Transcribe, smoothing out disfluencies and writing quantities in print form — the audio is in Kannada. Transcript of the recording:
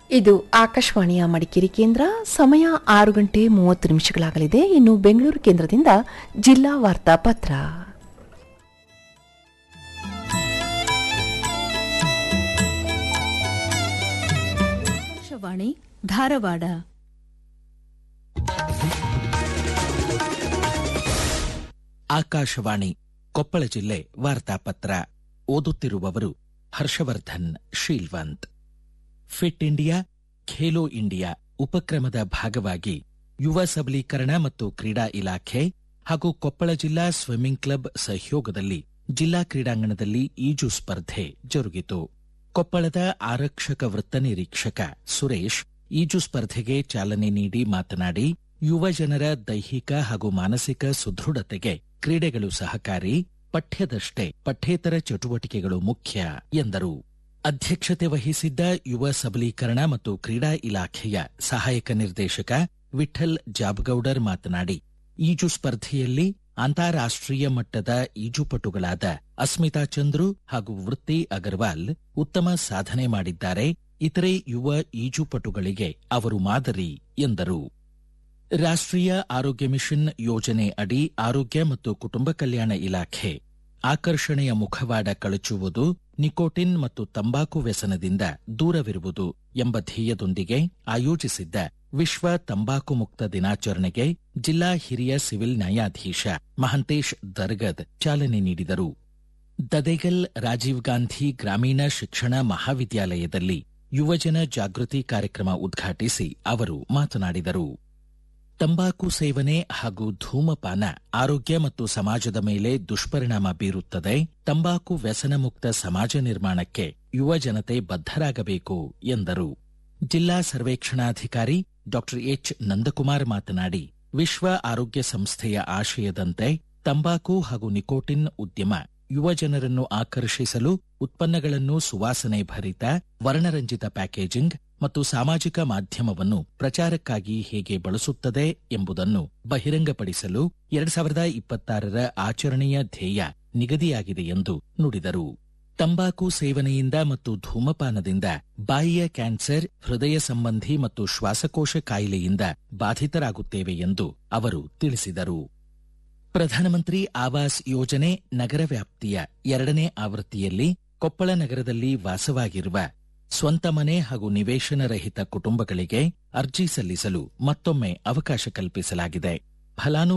ಇದು ಆಕಾಶವಾಣಿಯ ಮಡಿಕೇರಿ ಕೇಂದ್ರ. ಸಮಯ 6:30 ಇನ್ನು ಬೆಂಗಳೂರು ಕೇಂದ್ರದಿಂದ ಜಿಲ್ಲಾ ವಾರ್ತಾ ಪತ್ರ. ಆಕಾಶವಾಣಿ ಧಾರವಾಡ. ಆಕಾಶವಾಣಿ ಕೊಪ್ಪಳ ಜಿಲ್ಲೆ ವಾರ್ತಾಪತ್ರ. ಓದುತ್ತಿರುವವರು Harshvardhan Sheelvant. Fit India Khelo India ಉಪಕ್ರಮದ ಭಾಗವಾಗಿ ಯುವ ಸಬಲೀಕರಣ ಮತ್ತು ಕ್ರೀಡಾ ಇಲಾಖೆ ಹಾಗೂ ಕೊಪ್ಪಳ ಜಿಲ್ಲಾ ಸ್ವಿಮ್ಮಿಂಗ್ ಕ್ಲಬ್ ಸಹಯೋಗದಲ್ಲಿ ಜಿಲ್ಲಾ ಕ್ರೀಡಾಂಗಣದಲ್ಲಿ ಈಜು ಸ್ಪರ್ಧೆ ಜರುಗಿತು. ಕೊಪ್ಪಳದ ಆರಕ್ಷಕ ವೃತ್ತ ನಿರೀಕ್ಷಕ ಸುರೇಶ್ ಈಜು ಸ್ಪರ್ಧೆಗೆ ಚಾಲನೆ ನೀಡಿ ಮಾತನಾಡಿ, ಯುವ ಜನರ ದೈಹಿಕ ಹಾಗೂ ಮಾನಸಿಕ ಸುದೃಢತೆಗೆ ಕ್ರೀಡೆಗಳು ಸಹಕಾರಿ, ಪಠ್ಯದಷ್ಟೇ ಪಠ್ಯೇತರ ಚಟುವಟಿಕೆಗಳು ಮುಖ್ಯ ಎಂದರು. ಅಧ್ಯಕ್ಷತೆ ವಹಿಸಿದ್ದ ಯುವ ಸಬಲೀಕರಣ ಮತ್ತು ಕ್ರೀಡಾ ಇಲಾಖೆಯ ಸಹಾಯಕ ನಿರ್ದೇಶಕ ವಿಠಲ್ ಜಾಬಗೌಡರ್ ಮಾತನಾಡಿ, ಈಜು ಸ್ಪರ್ಧೆಯಲ್ಲಿ ಅಂತಾರಾಷ್ಟ್ರೀಯ ಮಟ್ಟದ ಈಜುಪಟುಗಳಾದ ಅಸ್ಮಿತಾ ಚಂದ್ರು ಹಾಗೂ ವೃತ್ತಿ ಅಗರ್ವಾಲ್ ಉತ್ತಮ ಸಾಧನೆ ಮಾಡಿದ್ದಾರೆ. ಇತರೆ ಯುವ ಈಜುಪಟುಗಳಿಗೆ ಅವರು ಮಾದರಿ ಎಂದರು. ರಾಷ್ಟ್ರೀಯ ಆರೋಗ್ಯ ಮಿಷನ್ ಯೋಜನೆ ಅಡಿ ಆರೋಗ್ಯ ಮತ್ತು ಕುಟುಂಬ ಕಲ್ಯಾಣ ಇಲಾಖೆ ಆಕರ್ಷಣೆಯ ಮುಖವಾಡ ಕಳಚುವುದು, ನಿಕೋಟಿನ್ ಮತ್ತು ತಂಬಾಕು ವ್ಯಸನದಿಂದ ದೂರವಿರುವುದು ಎಂಬ ಧ್ಯೇಯದೊಂದಿಗೆ ಆಯೋಜಿಸಿದ್ದ ವಿಶ್ವ ತಂಬಾಕು ಮುಕ್ತ ದಿನಾಚರಣೆಗೆ ಜಿಲ್ಲಾ ಹಿರಿಯ ಸಿವಿಲ್ ನ್ಯಾಯಾಧೀಶ ಮಹಂತೇಶ್ ದರ್ಗದ್ ಚಾಲನೆ ನೀಡಿದರು. ದದೇಗಲ್ ರಾಜೀವ್ ಗಾಂಧಿ ಗ್ರಾಮೀಣ ಶಿಕ್ಷಣ ಮಹಾವಿದ್ಯಾಲಯದಲ್ಲಿ ಯುವಜನ ಜಾಗೃತಿ ಕಾರ್ಯಕ್ರಮ ಉದ್ಘಾಟಿಸಿ ಅವರು ಮಾತನಾಡಿದರು. ತಂಬಾಕು ಸೇವನೆ ಹಾಗೂ ಧೂಮಪಾನ ಆರೋಗ್ಯ ಮತ್ತು ಸಮಾಜದ ಮೇಲೆ ದುಷ್ಪರಿಣಾಮ ಬೀರುತ್ತದೆ. ತಂಬಾಕು ವ್ಯಸನ ಮುಕ್ತ ಸಮಾಜ ನಿರ್ಮಾಣಕ್ಕೆ ಯುವ ಜನತೆ ಬದ್ಧರಾಗಬೇಕು ಎಂದರು. ಜಿಲ್ಲಾ ಸರ್ವೇಕ್ಷಣಾಧಿಕಾರಿ ಡಾ ಎಚ್ ನಂದಕುಮಾರ್ ಮಾತನಾಡಿ, ವಿಶ್ವ ಆರೋಗ್ಯ ಸಂಸ್ಥೆಯ ಆಶಯದಂತೆ ತಂಬಾಕು ಹಾಗೂ ನಿಕೋಟಿನ್ ಉದ್ಯಮ ಯುವ ಜನರನ್ನು ಆಕರ್ಷಿಸಲು ಉತ್ಪನ್ನಗಳನ್ನು ಸುವಾಸನೆ ಭರಿತ, ವರ್ಣರಂಜಿತ ಪ್ಯಾಕೇಜಿಂಗ್ ಮತ್ತು ಸಾಮಾಜಿಕ ಮಾಧ್ಯಮವನ್ನು ಪ್ರಚಾರಕ್ಕಾಗಿ ಹೇಗೆ ಬಳಸುತ್ತದೆ ಎಂಬುದನ್ನು ಬಹಿರಂಗಪಡಿಸಲು 2026 ಆಚರಣೆಯ ಧ್ಯೇಯ ನಿಗದಿಯಾಗಿದೆ ಎಂದು ನುಡಿದರು. ತಂಬಾಕು ಸೇವನೆಯಿಂದ ಮತ್ತು ಧೂಮಪಾನದಿಂದ ಬಾಯಿಯ ಕ್ಯಾನ್ಸರ್, ಹೃದಯ ಸಂಬಂಧಿ ಮತ್ತು ಶ್ವಾಸಕೋಶ ಕಾಯಿಲೆಯಿಂದ ಬಾಧಿತರಾಗುತ್ತೇವೆ ಎಂದು ಅವರು ತಿಳಿಸಿದರು. ಪ್ರಧಾನಮಂತ್ರಿ ಆವಾಸ್ ಯೋಜನೆ ನಗರ ವ್ಯಾಪ್ತಿಯ 2ನೇ ಆವೃತ್ತಿಯಲ್ಲಿ ಕೊಪ್ಪಳ ನಗರದಲ್ಲಿ ವಾಸವಾಗಿರುವ ಸ್ವಂತ ಮನೆ ಹಾಗೂ ನಿವೇಶನ ರಹಿತ ಕುಟುಂಬಗಳಿಗೆ ಅರ್ಜಿ ಸಲ್ಲಿಸಲು ಮತ್ತೊಮ್ಮೆ ಅವಕಾಶ ಕಲ್ಪಿಸಲಾಗಿದೆ.